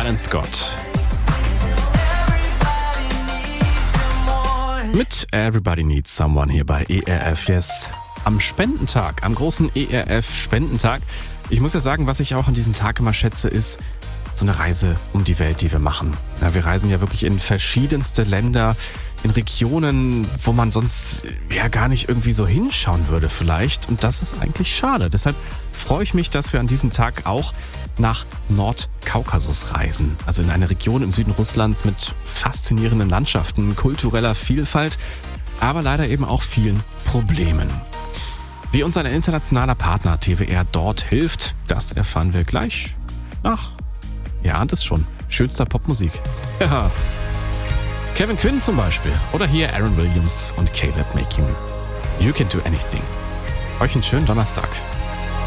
and Scott. Mit Everybody Needs Someone hier bei ERF Yes. Am Spendentag, am großen ERF-Spendentag. Ich muss ja sagen, was ich auch an diesem Tag immer schätze, ist so eine Reise um die Welt, die wir machen. Ja, wir reisen ja wirklich in verschiedenste Länder, in Regionen, wo man sonst ja gar nicht irgendwie so hinschauen würde vielleicht. Und das ist eigentlich schade. Deshalb freue ich mich, dass wir an diesem Tag auch nach Nordkaukasus reisen. Also in eine Region im Süden Russlands mit faszinierenden Landschaften, kultureller Vielfalt, aber leider eben auch vielen Problemen. Wie uns ein internationaler Partner TWR dort hilft, das erfahren wir gleich nach, ihr ahnt es schon, schönster Popmusik. Ja. Kevin Quinn zum Beispiel. Oder hier Aaron Williams und Caleb Making You Can Do Anything. Euch einen schönen Donnerstag.